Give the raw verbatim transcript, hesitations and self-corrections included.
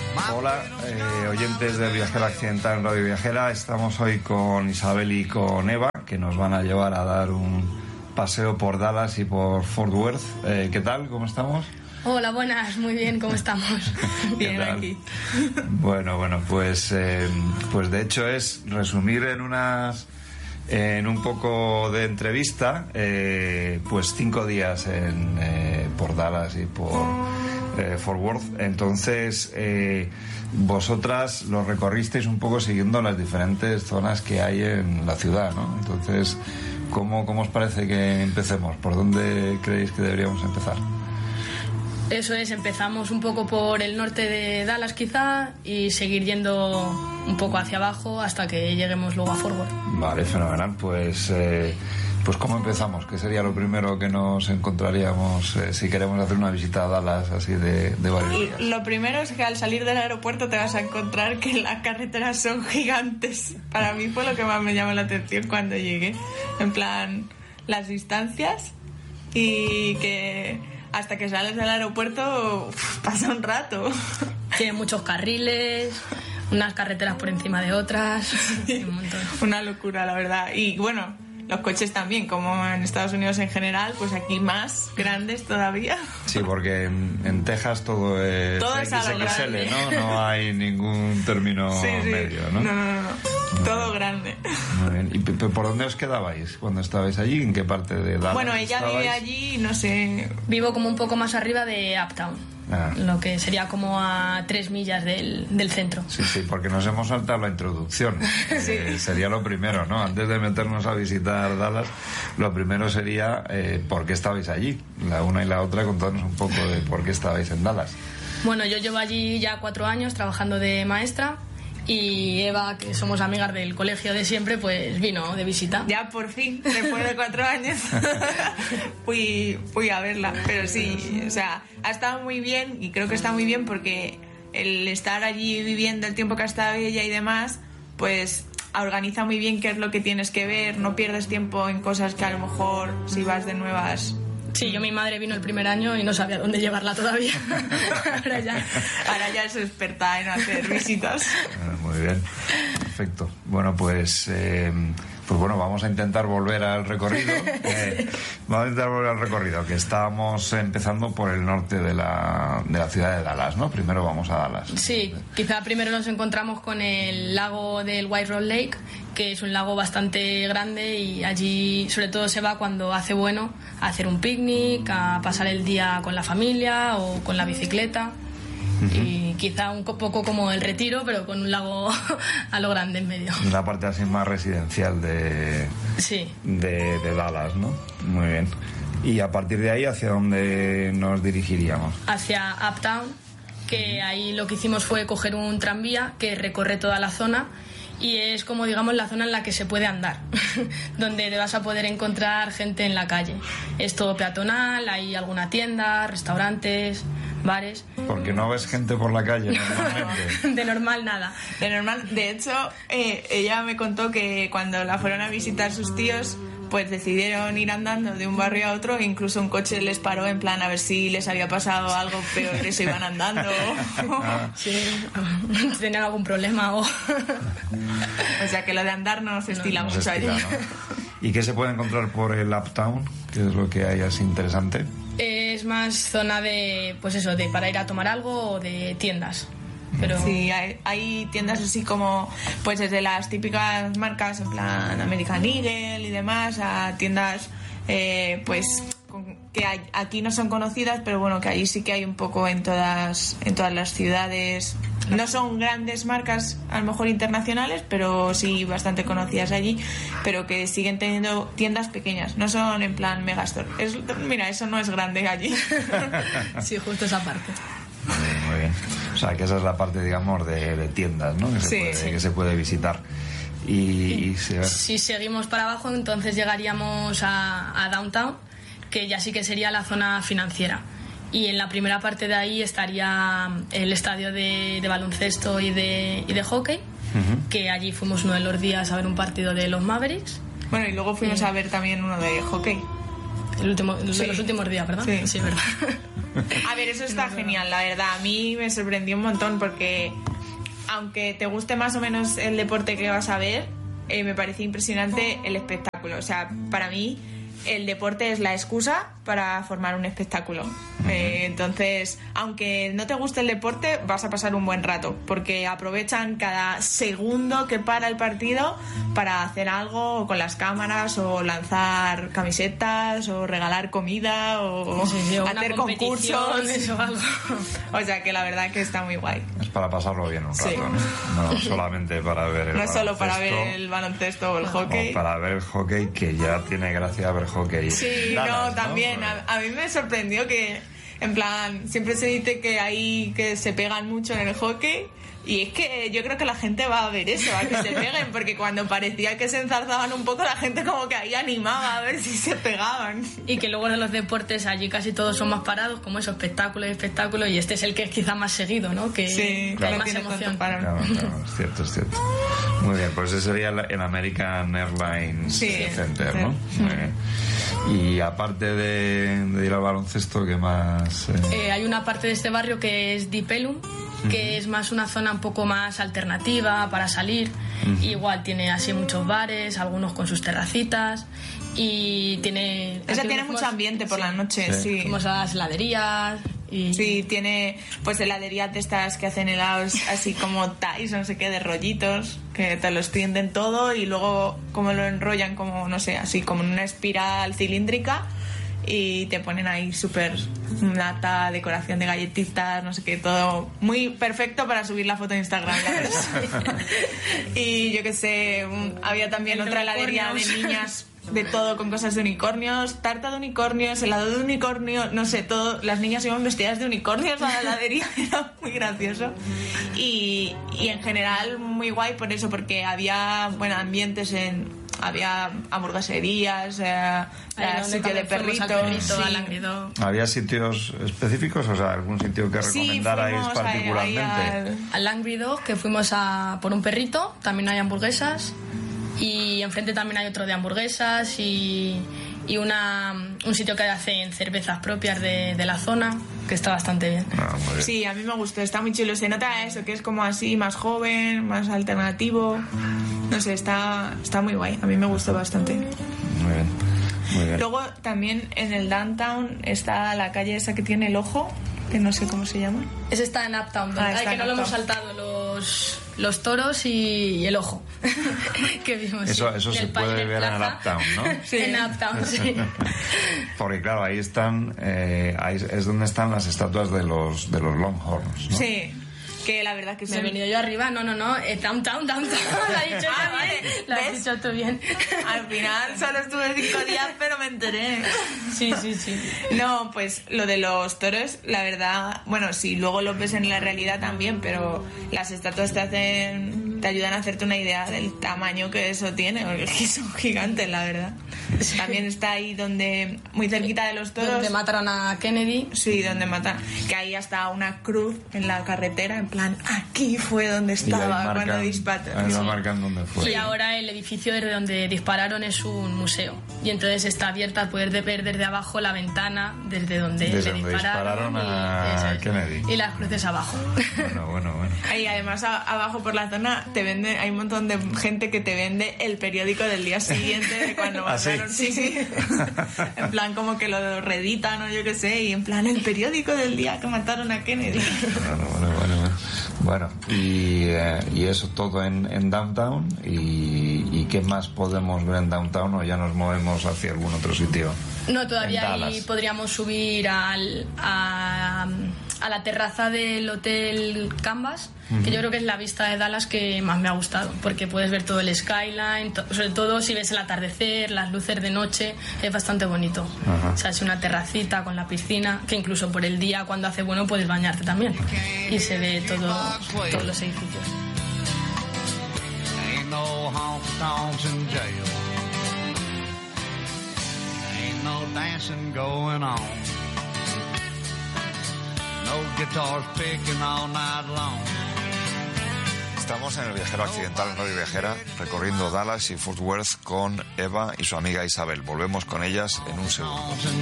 Hola, eh, oyentes del Viajero Accidental en Radio Viajera. Estamos hoy con Isabel y con Eva, que nos van a llevar a dar un paseo por Dallas y por Fort Worth. Eh, ¿Qué tal? ¿Cómo estamos? Hola, buenas, muy bien, ¿cómo estamos? Bien aquí. Bueno, bueno, pues, eh, pues de hecho es resumir en unas... en un poco de entrevista, eh, pues cinco días en, eh, por Dallas y por eh, Fort Worth. Entonces, eh, vosotras lo recorristeis un poco siguiendo las diferentes zonas que hay en la ciudad, ¿no? Entonces, ¿cómo, cómo os parece que empecemos? ¿Por dónde creéis que deberíamos empezar? Eso es, empezamos un poco por el norte de Dallas quizá y seguir yendo un poco hacia abajo hasta que lleguemos luego a Fort Worth. Vale, fenomenal. Pues, eh, pues ¿cómo empezamos? ¿Qué sería lo primero que nos encontraríamos eh, si queremos hacer una visita a Dallas así de, de varios días? Lo primero es que al salir del aeropuerto te vas a encontrar que las carreteras son gigantes. Para mí fue lo que más me llamó la atención cuando llegué. En plan, las distancias y que... hasta que sales del aeropuerto uf, pasa un rato. Tiene muchos carriles, unas carreteras por encima de otras, sí, un montón. Una locura, la verdad. Y bueno, los coches también, como en Estados Unidos en general, pues aquí más grandes todavía. Sí, porque en, en Texas todo es, todo es X X L, ¿no? No hay ningún término sí, sí. medio, ¿no? No, no, no, no. Todo grande. Muy bien. ¿Y por dónde os quedabais cuando estabais allí? ¿En qué parte de Dallas? Bueno, ella estabais? vive allí, no sé... Vivo como un poco más arriba de Uptown. Ah. Lo que sería como a tres millas del, del centro. Sí, sí, porque nos hemos saltado la introducción. sí. eh, sería lo primero, ¿no? Antes de meternos a visitar Dallas, lo primero sería eh, ¿por qué estabais allí? La una y la otra, contarnos un poco de por qué estabais en Dallas. Bueno, yo llevo allí ya cuatro años trabajando de maestra. Y Eva, que somos amigas del colegio de siempre, pues vino de visita. Ya por fin, después de cuatro años, fui, fui a verla. Pero sí, o sea, ha estado muy bien y creo que está muy bien porque el estar allí viviendo el tiempo que ha estado ella y demás, pues organiza muy bien qué es lo que tienes que ver, no pierdes tiempo en cosas que a lo mejor si vas de nuevas... Sí, yo mi madre vino el primer año y no sabía dónde llevarla todavía. Ahora ya. Ahora ya es experta en hacer visitas. Muy bien, perfecto. Bueno, pues, eh, pues bueno, vamos a intentar volver al recorrido. Eh, vamos a intentar volver al recorrido, que estábamos empezando por el norte de la, de la ciudad de Dallas, ¿no? Primero vamos a Dallas. Sí, quizá primero nos encontramos con el lago del White Rock Lake, que es un lago bastante grande y allí sobre todo se va cuando hace bueno a hacer un picnic, a pasar el día con la familia o con la bicicleta. Uh-huh. Y quizá un poco como el Retiro, pero con un lago a lo grande en medio. La parte así más residencial de, sí. de, de Dallas, ¿no? Muy bien. Y a partir de ahí, ¿hacia dónde nos dirigiríamos? Hacia Uptown, que ahí lo que hicimos fue coger un tranvía que recorre toda la zona y es como digamos la zona en la que se puede andar, donde te vas a poder encontrar gente en la calle. Es todo peatonal, hay alguna tienda, restaurantes, bares. Porque no ves gente por la calle normalmente. De normal nada. De normal, de hecho, eh, ella me contó que cuando la fueron a visitar sus tíos, pues decidieron ir andando de un barrio a otro e incluso un coche les paró en plan a ver si les había pasado algo peor, que se iban andando. Sí, tenían algún problema o... O sea que lo de andar no se estila no, mucho se estila, allí. ¿no? ¿Y qué se puede encontrar por el Uptown? ¿Qué es lo que hay así interesante? Es más zona de, pues eso, de para ir a tomar algo o de tiendas. Pero... Sí, hay, hay tiendas así como, pues desde las típicas marcas en plan American Eagle y demás, a tiendas eh, pues con, que hay, aquí no son conocidas, pero bueno, que allí sí que hay un poco en todas, en todas las ciudades. No son grandes marcas, a lo mejor internacionales, pero sí bastante conocidas allí, pero que siguen teniendo tiendas pequeñas, no son en plan megastore. Es, mira, eso no es grande allí. Sí, justo esa parte. Muy bien, muy bien. O sea, que esa es la parte, digamos, de, de tiendas, ¿no? Que se, sí, puede, sí. que se puede visitar. Y, y se... Si seguimos para abajo, entonces llegaríamos a, a Downtown, que ya sí que sería la zona financiera. Y en la primera parte de ahí estaría el estadio de, de baloncesto y de, y de hockey, uh-huh. que allí fuimos uno de los días a ver un partido de los Mavericks. Bueno, y luego fuimos eh, a ver también uno de hockey. El último, sí. De los últimos días, ¿verdad? Sí, sí, verdad. A ver, eso está genial, la verdad. A mí me sorprendió un montón porque aunque te guste más o menos el deporte que vas a ver, eh, me pareció impresionante el espectáculo. O sea, para mí el deporte es la excusa para formar un espectáculo. Uh-huh. Eh, entonces, aunque no te guste el deporte, vas a pasar un buen rato, porque aprovechan cada segundo que para el partido para hacer algo con las cámaras, o lanzar camisetas, o regalar comida, o sí, sí, hacer concursos. Eso, algo. O sea que la verdad que está muy guay. Es para pasarlo bien un rato, Sí. ¿no? No solamente para ver el No es solo para baloncesto, ver el baloncesto o el hockey. o para ver el hockey, que ya tiene gracia ver hockey. Sí, Dallas, no, también. A, a mí me sorprendió que, en plan, siempre se dice que hay que se pegan mucho en el hockey. Y es que yo creo que la gente va a ver eso, a que se peguen, porque cuando parecía que se enzarzaban un poco, la gente como que ahí animaba a ver si se pegaban. Y que luego en los deportes allí casi todos son más parados, como eso, espectáculos y espectáculos, y este es el que es quizá más seguido, ¿no? Que, Sí, que claro, hay más tiene emoción. tanto paro. Claro, claro, es cierto, es cierto. Muy bien, pues ese sería el el American Airlines Sí, Center, sí. ¿no? Muy bien. Y aparte de, de ir al baloncesto, ¿qué más? Eh? Eh, hay una parte de este barrio que es Deep Ellum, que es más una zona un poco más alternativa para salir. Uh-huh. Igual tiene así muchos bares, algunos con sus terracitas, y tiene... Esa tiene mucho ambiente por sí, la noche, sí. sí. Fuimos a las heladerías y... Sí, tiene pues heladerías de estas que hacen helados así como tais, no sé qué, de rollitos, que te los tienden todo y luego como lo enrollan como, no sé, así como en una espiral cilíndrica, y te ponen ahí súper nata, decoración de galletitas, no sé qué, todo muy perfecto para subir la foto en Instagram, la verdad. Y yo qué sé, un- había también El otra heladería de niñas de todo con cosas de unicornios, tarta de unicornios, helado de unicornio, no sé, todo. Las niñas iban vestidas de unicornios a la heladería, era muy gracioso. Y, y en general muy guay por eso, porque había, bueno, ambientes en... Había hamburgueserías, eh, Ahí donde sitio de también fuimos perritos. al perrito, sí. al Angry Dog. ¿Había sitios específicos? O sea, algún sitio que Sí, recomendarais fuimos ahí- particularmente? ahí al- Al Angry Dog, que fuimos a por un perrito, también hay hamburguesas, y enfrente también hay otro de hamburguesas, y, y una, un sitio que hacen cervezas propias de, de la zona, que está bastante bien. Ah, muy bien. Sí, a mí me gustó, está muy chulo. Se nota eso, que es como así, más joven, más alternativo. No sé, está, está muy guay. A mí me gustó bastante. Muy bien. Muy bien. Luego también en el downtown está la calle esa que tiene el ojo, que no sé cómo se llama. Ese está en Uptown, donde, Ah, ay, está que en no lo hemos Uptown. saltado, los, los toros y, y el ojo. que vimos, Eso, sí. eso Y se el puede Pioneer ver en el Plaza. Uptown, ¿no? Sí. En Uptown, sí. Porque claro, ahí están, eh, ahí es donde están las estatuas de los de los Longhorns, ¿no? Sí, que la verdad que Me he son... venido yo arriba, no, no, no, eh, downtown, downtown, lo has dicho Ah, tú vale, bien, lo has ¿ves? dicho tú bien. Al final solo estuve cinco días, pero me enteré. Sí, sí, sí. No, pues lo de los toros, la verdad, bueno, sí, luego lo ves en la realidad también, pero las estatuas te hacen, te ayudan a hacerte una idea del tamaño que eso tiene, porque es que son gigantes, la verdad. También está ahí donde, muy cerquita de los toros. Donde mataron a Kennedy. Sí, donde matan, que hay hasta una cruz en la carretera, en plan, aquí fue donde Y ahí estaba marcan, cuando ahí dispararon. lo marcan donde fue. Y ahora el edificio desde donde dispararon es un museo. Y entonces está abierta a poder de- ver desde abajo la ventana desde donde Desde le donde dispararon. dispararon a y, eso es. Kennedy. Y las cruces abajo. Bueno, bueno, bueno. Y además a- abajo por la zona te venden, hay un montón de gente que te vende el periódico del día siguiente de cuando ¿Ah, sí? mataron. Sí, sí. En plan como que lo reeditan o yo qué sé, y en plan el periódico del día que mataron a Kennedy. Bueno, bueno, bueno, bueno. Bueno, y, eh, y eso todo en, en Downtown. Y, ¿Y qué más podemos ver en Downtown, o ya nos movemos hacia algún otro sitio? No, En todavía ahí Dallas. podríamos subir al, a, a la terraza del Hotel Canvas, que yo creo que es la vista de Dallas que más me ha gustado, porque puedes ver todo el skyline, to- sobre todo si ves el atardecer, las luces de noche, es bastante bonito. Ajá. O sea, es una terracita con la piscina, que incluso por el día cuando hace bueno puedes bañarte también. Y se ve todo, todos los edificios. Ain't no honky-tonks in jail. Ain't no dancing going on. No guitars picking all night long. Estamos en el Viajero Accidental, no viajera, recorriendo Dallas y Fort Worth con Eva y su amiga Isabel. Volvemos con ellas en un segundo.